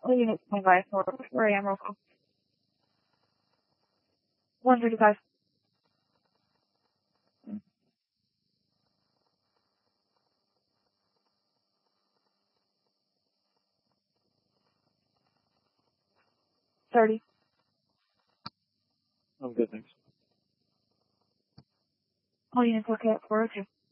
All units 25 4 a.m. roll call. 135. $30. I'm good, thanks. All units okay at 402.